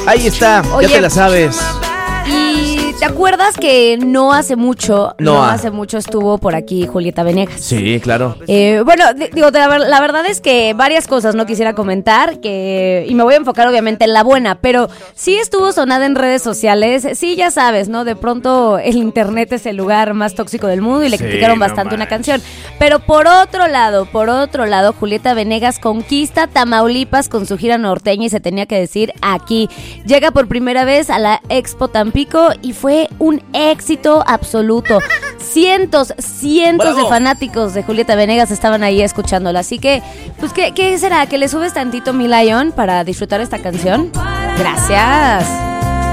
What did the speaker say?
Ahí está, Oye, ya te la sabes. ¿Y te acuerdas que no hace mucho estuvo por aquí Julieta Venegas? Sí, claro. Bueno, digo, la verdad es que varias cosas no quisiera comentar, y me voy a enfocar obviamente en la buena, pero sí estuvo sonada en redes sociales. Sí, ya sabes, ¿no? De pronto el internet es el lugar más tóxico del mundo y le criticaron bastante una canción. Pero por otro lado, Julieta Venegas conquista Tamaulipas con su gira norteña y se tenía que decir aquí. Llega por primera vez a la Expo Tampico y fue un éxito absoluto. Cientos ¡Bravo! De fanáticos de Julieta Venegas estaban ahí escuchándola. Así que, pues, ¿qué será? ¿Que le subes tantito, mi Lion, para disfrutar esta canción? Gracias.